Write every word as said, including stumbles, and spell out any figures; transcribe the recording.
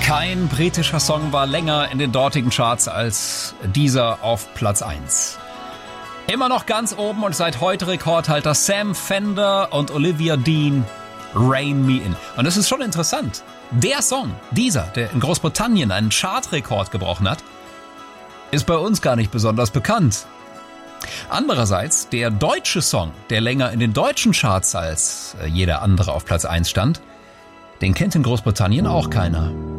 Kein britischer Song war länger in den dortigen Charts als dieser auf Platz eins. Immer noch ganz oben und seit heute Rekordhalter Sam Fender und Olivia Dean, Rain Me In. Und das ist schon interessant. Der Song, dieser, der in Großbritannien einen Chartrekord gebrochen hat, ist bei uns gar nicht besonders bekannt. Andererseits, der deutsche Song, der länger in den deutschen Charts als jeder andere auf Platz eins stand, den kennt in Großbritannien auch keiner.